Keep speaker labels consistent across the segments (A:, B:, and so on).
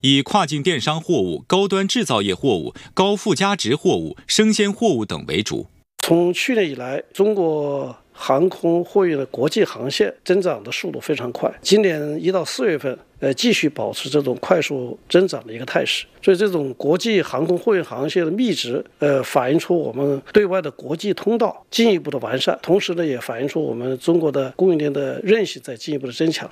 A: 以跨境电商货物、高端制造业货物、高附加值货物、生鲜货物等为主。
B: 从去年以来，中国航空货运的国际航线增长的速度非常快，今年1到4月份，继续保持这种快速增长的一个态势。所以这种国际航空货运航线的密值，反映出我们对外的国际通道进一步的完善，同时呢，也反映出我们中国的供应链的韧性在进一步的增强。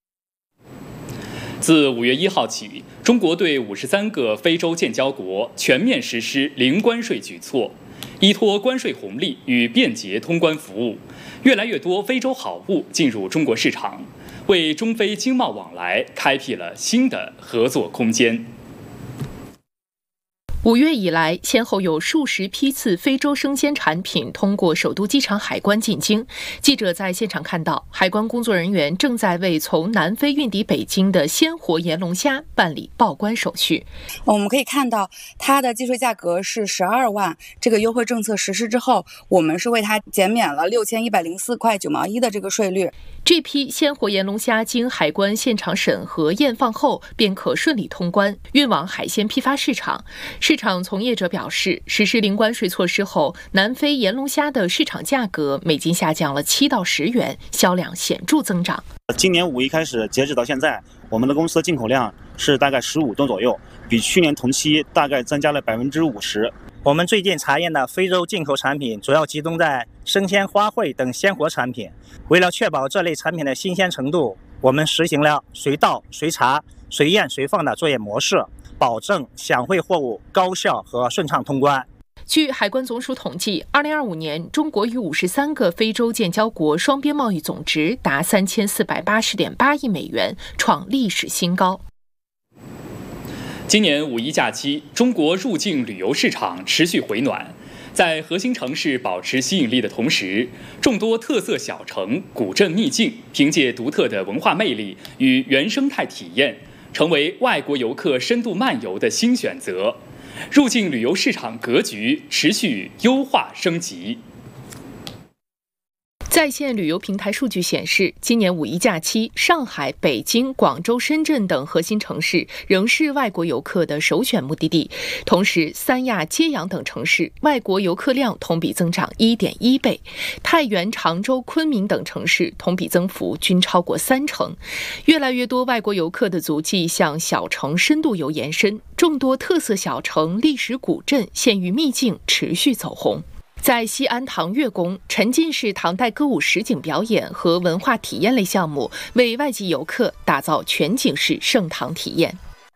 C: 自5月1号起，中国对53个非洲建交国全面实施零关税举措，依托关税红利与便捷通关服务，越来越多非洲好物进入中国市场，为中非经贸往来开辟了新的合作空间。
D: 5月以来，先后有数十批次非洲生鲜产品通过首都机场海关进京。记者在现场看到，海关工作人员正在为从南非运抵北京的鲜活盐龙虾办理报关手续。
E: 我们可以看到，它的计税价格是12万。这个优惠政策实施之后，我们是为它减免了6104块9毛1的这个税率。
D: 这批鲜活盐龙虾经海关现场审核验放后，便可顺利通关，运往海鲜批发市场。市场从业者表示，实施零关税措施后，南非盐龙虾的市场价格每斤下降了7到10元，销量显著增长。
F: 今年5月开始，截止到现在，我们的公司的进口量是大概15吨左右，比去年同期大概增加了50%。
G: 我们最近查验的非洲进口产品主要集中在生鲜、花卉等鲜活产品。为了确保这类产品的新鲜程度，我们实行了随到、随查、随验、随放的作业模式，保证享惠货物高效和顺畅通关。
D: 据海关总署统计，2025年中国与53个非洲建交国双边贸易总值达3480.8亿美元，创历史新高。
C: 今年5一假期，中国入境旅游市场持续回暖，在核心城市保持吸引力的同时，众多特色小城、古镇秘境凭借独特的文化魅力与原生态体验，成为外国游客深度漫游的新选择。入境旅游市场格局持续优化升级。
D: 在线旅游平台数据显示，今年5一假期，上海、北京、广州、深圳等核心城市仍是外国游客的首选目的地。同时，三亚、揭阳等城市外国游客量同比增长1.1倍，太原、常州、昆明等城市同比增幅均超过30%。越来越多外国游客的足迹向小城深度游延伸，众多特色小城、历史古镇、县域秘境持续走红。在西安唐月宫，沉浸式唐代歌舞实景表演和文化体验类项目为外籍游客打造全景式盛唐体验。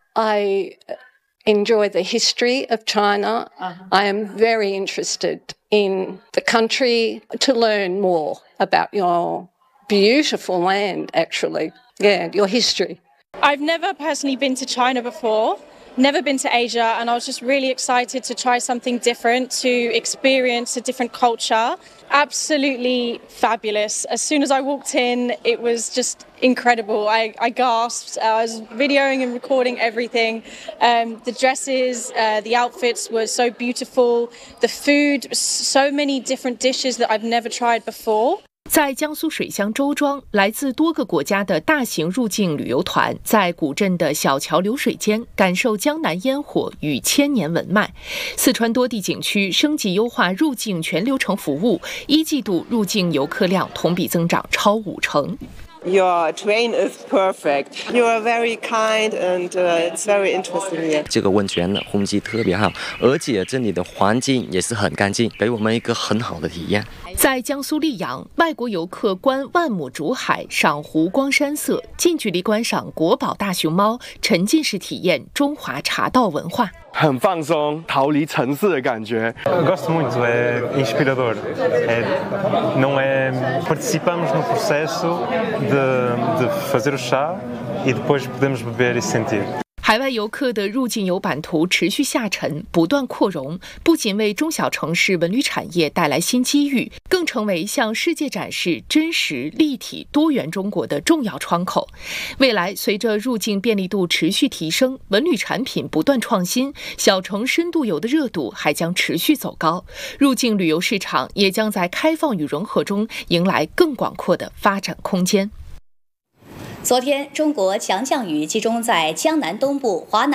H: I enjoy the history of China. I am very interested in the country to learn more about your beautiful land, actually. Yeah, your history.
I: I've never personally been to China before.Never been to Asia, and I was just really excited to try something different, to experience a different culture. Absolutely fabulous. As soon as I walked in, it was just incredible. I gasped. I was videoing and recording everything. The dresses, the outfits were so beautiful. The food, so many different dishes that I've never tried before.
D: 在江苏水乡周庄，来自多个国家的大型入境旅游团在古镇的小桥流水间感受江南烟火与千年文脉。四川多地景区升级优化入境全流程服务，1季度入境游客量同比增长超50%。
J: Your train is perfect. You are very kind and it's very interesting here.
K: 这个温泉的风景特别好，而且这里的环境也是很干净，给我们一个很好的体验。
D: 在江苏溧阳，外国游客观万亩竹海，赏湖光山色，近距离观赏国宝大熊猫，沉浸式体验中华茶道文化。
L: 很放松，逃离城市的感觉。
M: Gosto muito, é inspirador. Não é participamos no processo de fazer o chá e depois podemos beber e sentir.
D: 海外游客的入境游版图持续下沉，不断扩容，不仅为中小城市文旅产业带来新机遇，更成为向世界展示真实、立体、多元中国的重要窗口。未来，随着入境便利度持续提升，文旅产品不断创新，小城深度游的热度还将持续走高，入境旅游市场也将在开放与融合中迎来更广阔的发展空间。
N: 昨天，中国强降雨集中在江南东部、华南。